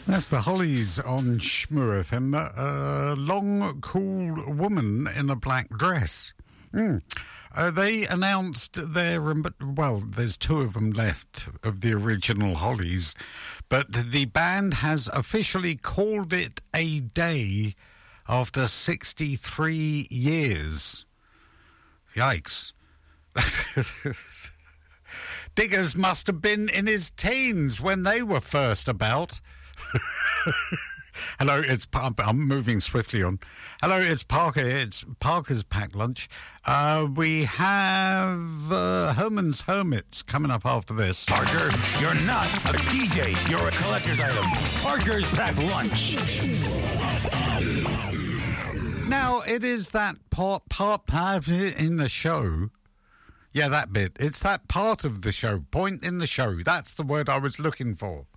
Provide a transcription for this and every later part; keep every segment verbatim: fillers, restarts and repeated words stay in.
That's the Hollies on Shmoo F M. A long, cool woman in a black dress. Mm. Uh, they announced their... Well, there's two of them left of the original Hollies, but the band has officially called it a day after sixty-three years. Yikes. Diggers must have been in his teens when they were first about. Hello, it's I'm moving swiftly on. Hello, it's Parker. It's Parker's Packed Lunch. Uh, we have uh, Herman's Hermits coming up after this. Parker, you're not a D J. You're a collector's item. Parker's Packed Lunch. Now, it is that part, part, part in the show. Yeah, that bit. It's that part of the show, point in the show. That's the word I was looking for.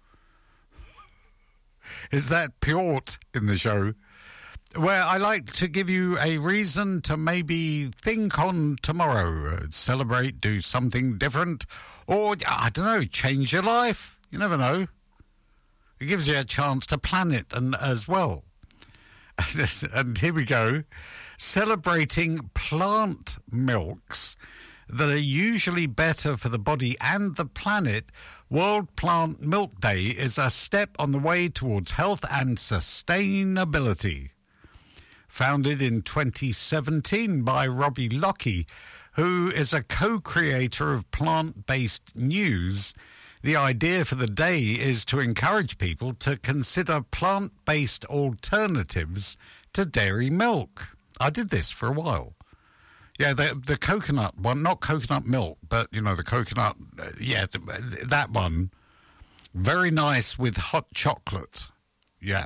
Is that port in the show, where I like to give you a reason to maybe think on tomorrow, uh, celebrate, do something different, or, I don't know, change your life. You never know. It gives you a chance to plan it and as well. And here we go. Celebrating plant milks that are usually better for the body and the planet, World Plant Milk Day is a step on the way towards health and sustainability. Founded in twenty seventeen by Robbie Lockie, who is a co-creator of Plant-Based News, the idea for the day is to encourage people to consider plant-based alternatives to dairy milk. I did this for a while. Yeah, the the coconut one, not coconut milk, but, you know, the coconut, uh, yeah, that one. Very nice with hot chocolate. Yeah.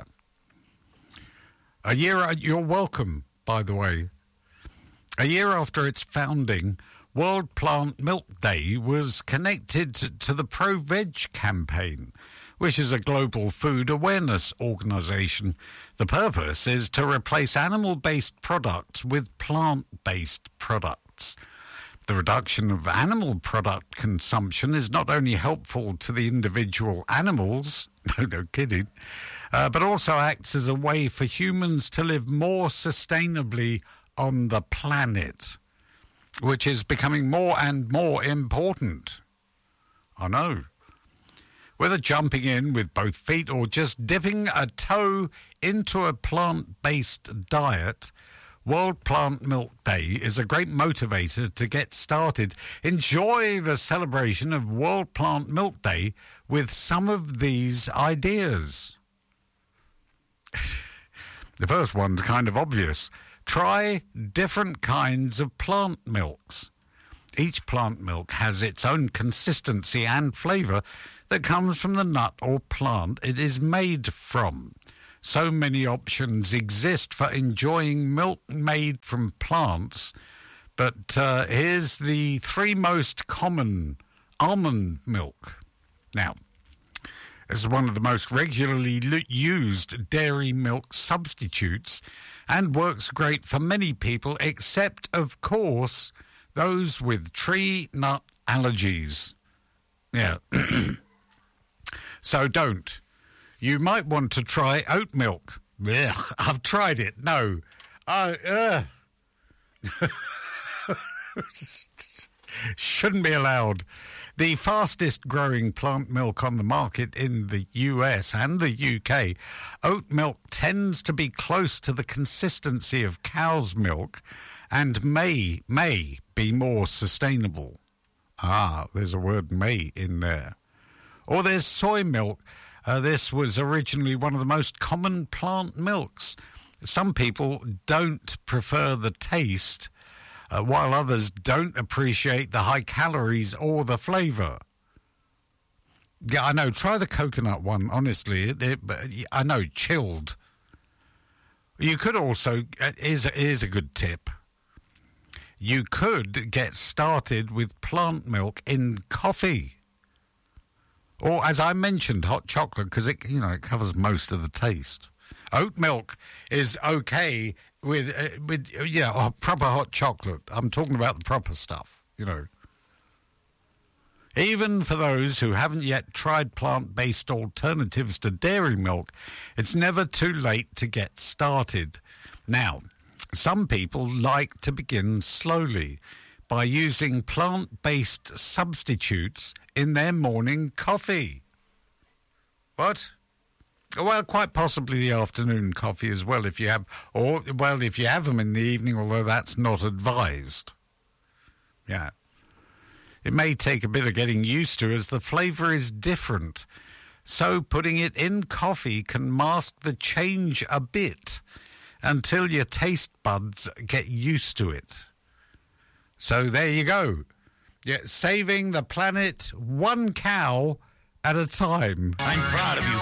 A year, you're welcome, by the way. A year after its founding, World Plant Milk Day was connected to, to the Pro-Veg campaign, which is a global food awareness organisation. The purpose is to replace animal-based products with plant-based products. The reduction of animal product consumption is not only helpful to the individual animals, no, no kidding, uh, but also acts as a way for humans to live more sustainably on the planet, which is becoming more and more important. I know. Whether jumping in with both feet or just dipping a toe into a plant-based diet, World Plant Milk Day is a great motivator to get started. Enjoy the celebration of World Plant Milk Day with some of these ideas. The first one's kind of obvious. Try different kinds of plant milks. Each plant milk has its own consistency and flavour that comes from the nut or plant it is made from. So many options exist for enjoying milk made from plants, but uh, here's the three most common. Almond milk. Now, this is one of the most regularly used dairy milk substitutes and works great for many people, except, of course, those with tree nut allergies. Yeah. So don't. You might want to try oat milk. Ugh, I've tried it. No. Uh, uh. Shouldn't be allowed. The fastest growing plant milk on the market in the U S and the U K, oat milk tends to be close to the consistency of cow's milk and may, may be more sustainable. Ah, there's a word may in there. Or there's soy milk. Uh, this was originally one of the most common plant milks. Some people don't prefer the taste, uh, while others don't appreciate the high calories or the flavour. Yeah, I know. Try the coconut one, honestly. It, it, I know, chilled. You could also, uh, here's, a, here's a good tip. You could get started with plant milk in coffee. Or, as I mentioned, hot chocolate, because it, you know, it covers most of the taste. Oat milk is okay with, uh, with you know, proper hot chocolate. I'm talking about the proper stuff, you know. Even for those who haven't yet tried plant-based alternatives to dairy milk, it's never too late to get started. Now, some people like to begin slowly by using plant-based substitutes in their morning coffee. What? Well, quite possibly the afternoon coffee as well, if you have, or, well, if you have them in the evening, although that's not advised. Yeah. It may take a bit of getting used to as the flavour is different. So putting it in coffee can mask the change a bit until your taste buds get used to it. So there you go. Yeah, saving the planet one cow at a time. I'm proud of you,